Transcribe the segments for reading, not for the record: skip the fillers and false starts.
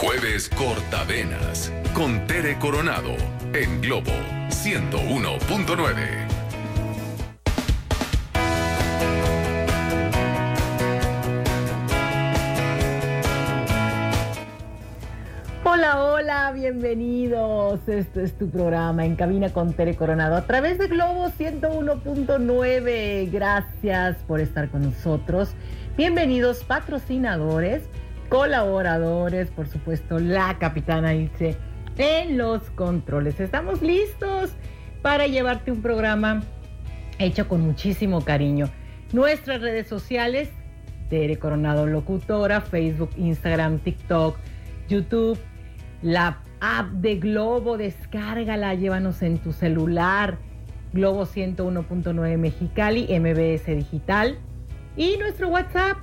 Jueves Cortavenas con Tere Coronado en Globo 101.9. Hola, hola, bienvenidos. Este es tu programa En Cabina con Tere Coronado a través de Globo 101.9. Gracias por estar con nosotros. Bienvenidos patrocinadores, colaboradores, por supuesto, la capitana Ilse en los controles. Estamos listos para llevarte un programa hecho con muchísimo cariño. Nuestras redes sociales, Tere Coronado Locutora, Facebook, Instagram, TikTok, YouTube, la app de Globo, descárgala, llévanos en tu celular, Globo 101.9 Mexicali, MBS Digital, y nuestro WhatsApp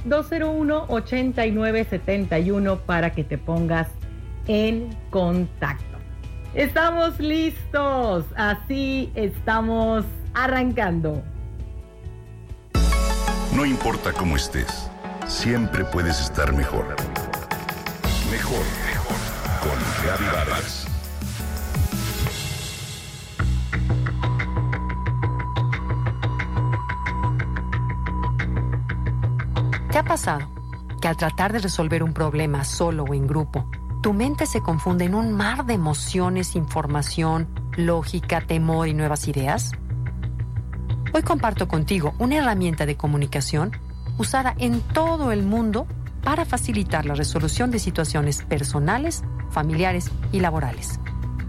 201-8971 para que te pongas en contacto. Estamos listos, así estamos arrancando. No importa cómo estés, siempre puedes estar mejor. Mejor, mejor. Con Gaby Vargas. ¿Te ha pasado que al tratar de resolver un problema solo o en grupo, tu mente se confunde en un mar de emociones, información, lógica, temor y nuevas ideas? Hoy comparto contigo una herramienta de comunicación usada en todo el mundo para facilitar la resolución de situaciones personales, familiares y laborales.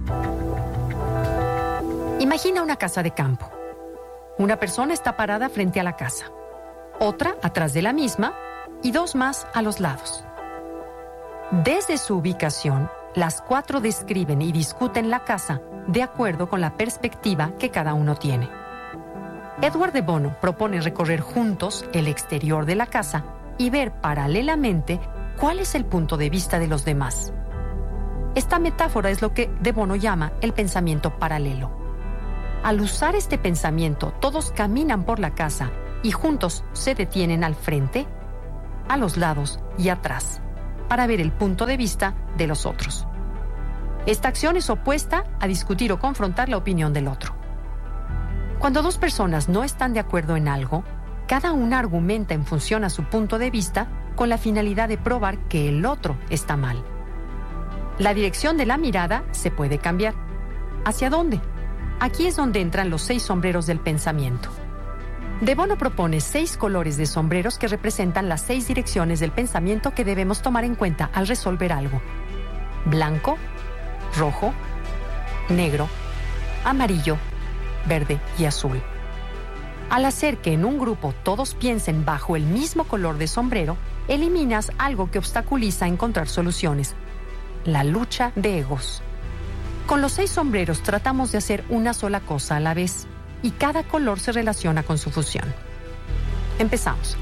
Imagina una casa de campo. Una persona está parada frente a la casa, otra atrás de la misma y dos más a los lados. Desde su ubicación, las cuatro describen y discuten la casa de acuerdo con la perspectiva que cada uno tiene. Edward de Bono propone recorrer juntos el exterior de la casa y ver paralelamente cuál es el punto de vista de los demás. Esta metáfora es lo que de Bono llama el pensamiento paralelo. Al usar este pensamiento, todos caminan por la casa y juntos se detienen al frente, a los lados y atrás, para ver el punto de vista de los otros. Esta acción es opuesta a discutir o confrontar la opinión del otro. Cuando dos personas no están de acuerdo en algo, cada una argumenta en función a su punto de vista con la finalidad de probar que el otro está mal. La dirección de la mirada se puede cambiar. ¿Hacia dónde? Aquí es donde entran los 6 sombreros del pensamiento. De Bono propone 6 colores de sombreros que representan las 6 direcciones del pensamiento que debemos tomar en cuenta al resolver algo: blanco, rojo, negro, amarillo, verde y azul. Al hacer que en un grupo todos piensen bajo el mismo color de sombrero, eliminas algo que obstaculiza encontrar soluciones: la lucha de egos. Con los 6 sombreros tratamos de hacer una sola cosa a la vez, y cada color se relaciona con su fusión. Empezamos.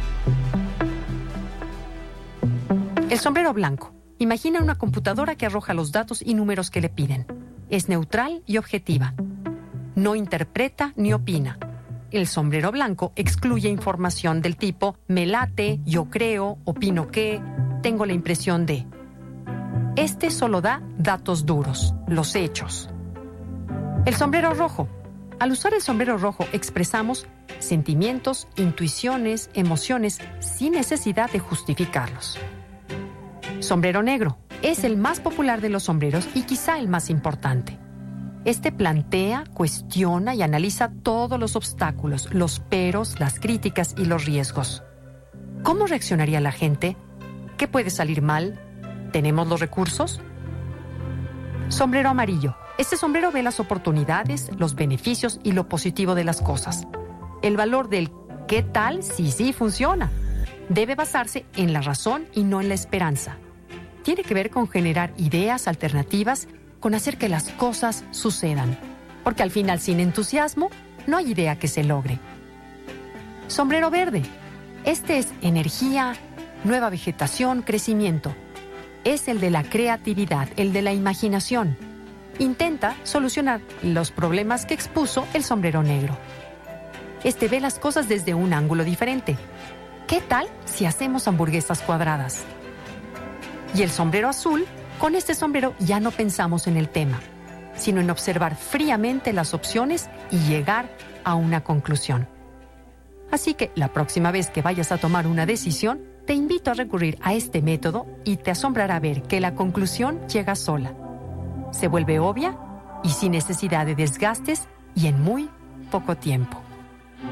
El sombrero blanco. Imagina una computadora que arroja los datos y números que le piden. Es neutral y objetiva. No interpreta ni opina. El sombrero blanco excluye información del tipo me late, yo creo, opino que, tengo la impresión de. Este solo da datos duros, los hechos. El sombrero rojo. Al usar el sombrero rojo expresamos sentimientos, intuiciones, emociones sin necesidad de justificarlos. Sombrero negro. Es el más popular de los sombreros y quizá el más importante. Este plantea, cuestiona y analiza todos los obstáculos, los peros, las críticas y los riesgos. ¿Cómo reaccionaría la gente? ¿Qué puede salir mal? ¿Tenemos los recursos? Sombrero amarillo. Este sombrero ve las oportunidades, los beneficios y lo positivo de las cosas. El valor del ¿qué tal? Sí funciona. Debe basarse en la razón y no en la esperanza. Tiene que ver con generar ideas alternativas, con hacer que las cosas sucedan. Porque al final, sin entusiasmo, no hay idea que se logre. Sombrero verde. Este es energía, nueva vegetación, crecimiento. Es el de la creatividad, el de la imaginación. Intenta solucionar los problemas que expuso el sombrero negro. Este ve las cosas desde un ángulo diferente. ¿Qué tal si hacemos hamburguesas cuadradas? Y el sombrero azul Con este sombrero ya no pensamos en el tema, sino en observar fríamente las opciones y llegar a una conclusión. Así que la próxima vez que vayas a tomar una decisión, te invito a recurrir a este método y te asombrará ver que la conclusión llega sola. Se vuelve obvia y sin necesidad de desgastes y en muy poco tiempo.